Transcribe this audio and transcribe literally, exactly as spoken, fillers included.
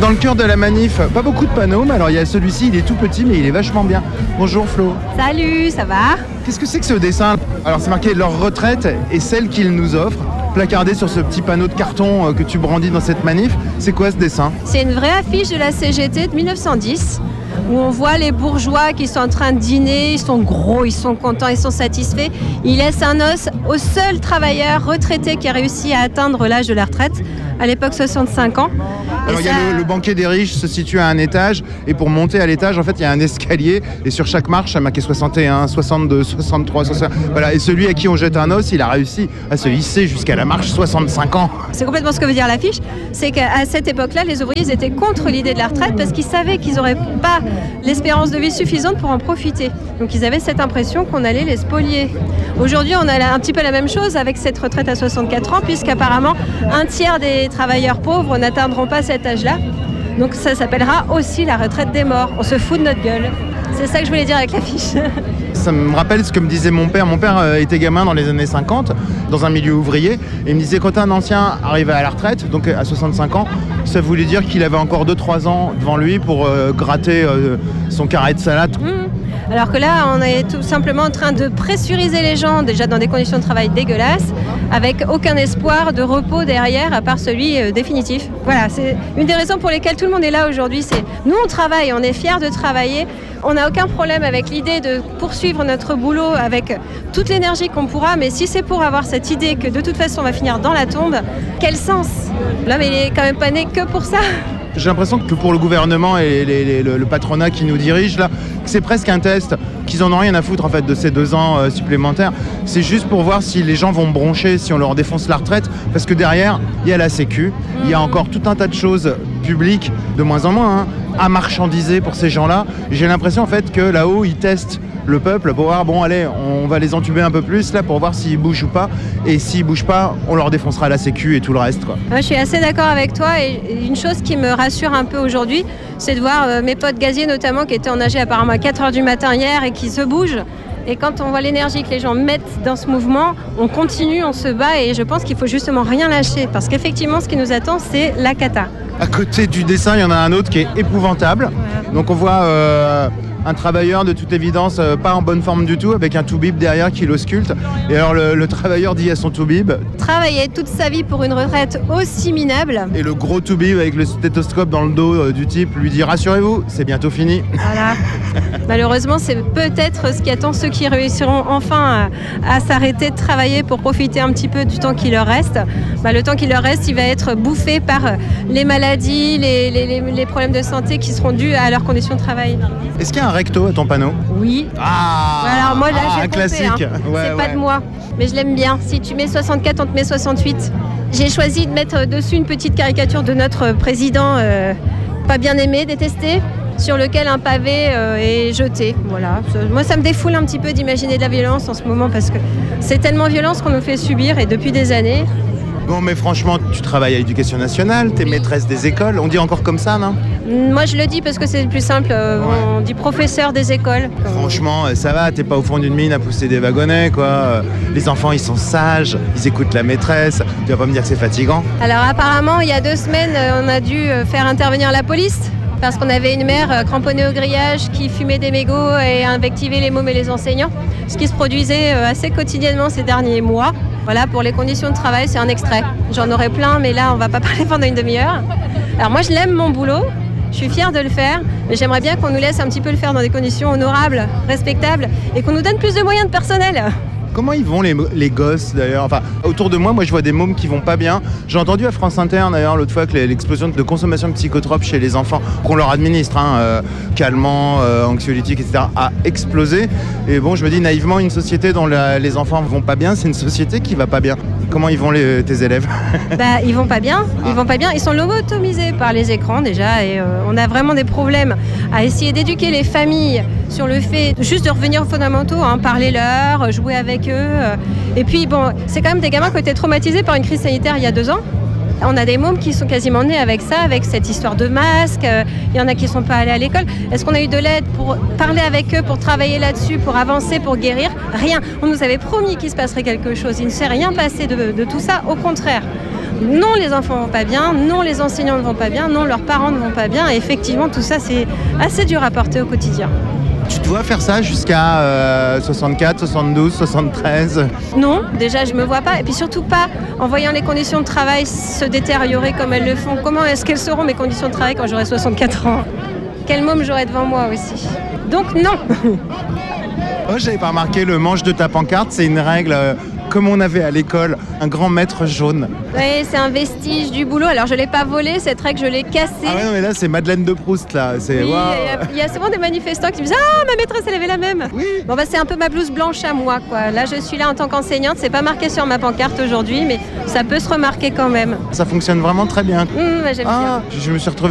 dans le cœur de la manif, pas beaucoup de panneaux, mais alors il y a celui-ci, il est tout petit, mais il est vachement bien. Bonjour Flo. Salut, ça va? Qu'est-ce que c'est que ce dessin? Alors c'est marqué leur retraite et celle qu'ils nous offrent, placardé sur ce petit panneau de carton que tu brandis dans cette manif. C'est quoi ce dessin? C'est une vraie affiche de la C G T de mille neuf cent dix. Où on voit les bourgeois qui sont en train de dîner, ils sont gros, ils sont contents, ils sont satisfaits. Ils laissent un os au seul travailleur retraité qui a réussi à atteindre l'âge de la retraite, à l'époque soixante-cinq ans. Alors il y a le, le banquet des riches se situe à un étage, et pour monter à l'étage, en fait, il y a un escalier, et sur chaque marche, il y a marqué soixante et un, soixante-deux, soixante-trois, soixante... Voilà, et celui à qui on jette un os, il a réussi à se hisser jusqu'à la marche soixante-cinq ans. C'est complètement ce que veut dire l'affiche, c'est qu'à cette époque-là, les ouvriers étaient contre l'idée de la retraite parce qu'ils savaient qu'ils n'auraient pas l'espérance de vie suffisante pour en profiter. Donc ils avaient cette impression qu'on allait les spolier. Aujourd'hui, on a un petit peu la même chose avec cette retraite à soixante-quatre ans, puisqu'apparemment, un tiers des travailleurs pauvres n'atteindront pas cet âge-là. Donc ça s'appellera aussi la retraite des morts. On se fout de notre gueule. C'est ça que je voulais dire avec l'affiche. Ça me rappelle ce que me disait mon père. Mon père euh, était gamin dans les années cinquante, dans un milieu ouvrier. Et il me disait quand un ancien arrivait à la retraite, donc à soixante-cinq ans, ça voulait dire qu'il avait encore deux trois ans devant lui pour euh, gratter euh, son carré de salade. Mmh. Alors que là, on est tout simplement en train de pressuriser les gens, déjà dans des conditions de travail dégueulasses, avec aucun espoir de repos derrière, à part celui euh, définitif. Voilà, c'est une des raisons pour lesquelles tout le monde est là aujourd'hui. C'est nous, on travaille, on est fiers de travailler. On n'a aucun problème avec l'idée de poursuivre notre boulot avec toute l'énergie qu'on pourra, mais si c'est pour avoir cette idée que de toute façon on va finir dans la tombe, quel sens? L'homme, il est quand même pas né que pour ça. J'ai l'impression que pour le gouvernement et les, les, le, le patronat qui nous dirige là, que c'est presque un test, qu'ils en ont rien à foutre en fait de ces deux ans euh, supplémentaires. C'est juste pour voir si les gens vont broncher, si on leur défonce la retraite, parce que derrière, il y a la sécu, il mmh. y a encore tout un tas de choses publiques, de moins en moins, hein, à marchandiser pour ces gens-là. J'ai l'impression en fait que là-haut, ils testent le peuple pour voir, bon allez, on va les entuber un peu plus là pour voir s'ils bougent ou pas, et s'ils bougent pas, on leur défoncera la sécu et tout le reste quoi. Moi je suis assez d'accord avec toi, et une chose qui me rassure un peu aujourd'hui, c'est de voir euh, mes potes gaziers notamment qui étaient en nager apparemment à quatre heures du matin hier et qui se bougent. Et quand on voit l'énergie que les gens mettent dans ce mouvement, on continue, on se bat, et je pense qu'il faut justement rien lâcher, parce qu'effectivement ce qui nous attend c'est la cata. À côté du dessin, il y en a un autre qui est épouvantable. Voilà. Donc on voit euh, un travailleur de toute évidence euh, pas en bonne forme du tout, avec un toubib derrière qui l'ausculte. Et alors le, le travailleur dit à son toubib: travailler toute sa vie pour une retraite aussi minable. Et le gros toubib avec le stéthoscope dans le dos euh, du type lui dit: rassurez-vous, c'est bientôt fini. Voilà. Malheureusement, c'est peut-être ce qui attend ceux qui réussiront enfin à, à s'arrêter de travailler pour profiter un petit peu du temps qui leur reste. Bah, le temps qui leur reste, il va être bouffé par les maladies, les, les, les problèmes de santé qui seront dus à leurs conditions de travail. Est-ce qu'il y a un recto à ton panneau? Oui. Ah, alors moi là, ah, j'ai un pompé, classique. Hein. Ouais, c'est ouais. pas de moi, mais je l'aime bien. Si tu mets soixante-quatre, on te met soixante-huit. J'ai choisi de mettre dessus une petite caricature de notre président, euh, pas bien aimé, détesté, sur lequel un pavé euh, est jeté. Voilà. Moi, ça me défoule un petit peu d'imaginer de la violence en ce moment, parce que c'est tellement violent ce qu'on nous fait subir, et depuis des années. Bon, mais franchement, tu travailles à l'Éducation nationale, t'es maîtresse des écoles, on dit encore comme ça, non? Moi, je le dis parce que c'est le plus simple, euh, ouais. On dit professeur des écoles. Franchement, ça va, t'es pas au fond d'une mine à pousser des wagonnets, quoi. Les enfants, ils sont sages, ils écoutent la maîtresse, tu vas pas me dire que c'est fatigant? Alors apparemment, il y a deux semaines, on a dû faire intervenir la police, parce qu'on avait une mère cramponnée au grillage qui fumait des mégots et invectivait les mômes et les enseignants, ce qui se produisait assez quotidiennement ces derniers mois. Voilà, pour les conditions de travail, c'est un extrait. J'en aurais plein, mais là, on va pas parler pendant une demi-heure. Alors moi, je l'aime mon boulot, je suis fière de le faire, mais j'aimerais bien qu'on nous laisse un petit peu le faire dans des conditions honorables, respectables, et qu'on nous donne plus de moyens de personnel. Comment ils vont les, les gosses d'ailleurs? Enfin, autour de moi, moi je vois des mômes qui vont pas bien. J'ai entendu à France Inter d'ailleurs l'autre fois que l'explosion de consommation de psychotropes chez les enfants qu'on leur administre, hein, euh, calmants, euh, anxiolytiques, et cetera, a explosé. Et bon, je me dis naïvement, une société dont la, les enfants vont pas bien, c'est une société qui va pas bien. Comment ils vont les, tes élèves? Bah, ils vont pas bien. Ils ah. vont pas bien. Ils sont lobotomisés par les écrans déjà, et euh, on a vraiment des problèmes à essayer d'éduquer les familles sur le fait juste de revenir aux fondamentaux, hein, parler-leur, jouer avec eux. Et puis bon, c'est quand même des gamins qui ont été traumatisés par une crise sanitaire il y a deux ans. On a des mômes qui sont quasiment nés avec ça, avec cette histoire de masque. Il y en a qui ne sont pas allés à l'école. Est-ce qu'on a eu de l'aide pour parler avec eux, pour travailler là-dessus, pour avancer, pour guérir? Rien. On nous avait promis qu'il se passerait quelque chose. Il ne s'est rien passé de, de tout ça, au contraire. non, les enfants vont pas bien, non, les enseignants ne vont pas bien, non, leurs parents ne vont pas bien. Et effectivement, tout ça, c'est assez dur à porter au quotidien. Tu dois faire ça jusqu'à euh, soixante-quatre, soixante-douze, soixante-treize? Non, déjà, je me vois pas. Et puis surtout pas en voyant les conditions de travail se détériorer comme elles le font. Comment est-ce qu'elles seront mes conditions de travail quand j'aurai soixante-quatre ans? Quel môme j'aurai devant moi aussi. Donc non. Oh, j'avais pas remarqué le manche de ta pancarte, c'est une règle euh, comme on avait à l'école, un grand mètre jaune. Oui, c'est un vestige du boulot. Alors je l'ai pas volé, cette règle, je l'ai cassée. Ah ouais, non, mais là c'est Madeleine de Proust là. C'est, oui, il wow. y, y a souvent des manifestants qui me disent « Ah, ma maîtresse, elle avait la même !» Oui. Bon, bah, c'est un peu ma blouse blanche à moi, quoi. Là, je suis là en tant qu'enseignante. C'est pas marqué sur ma pancarte aujourd'hui, mais ça peut se remarquer quand même. Ça fonctionne vraiment très bien. Mmh, bah, j'aime Ah, bien. je me suis retrouvé